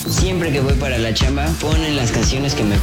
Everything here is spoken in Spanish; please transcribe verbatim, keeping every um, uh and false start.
Siempre que voy para la chamba, ponen las canciones que me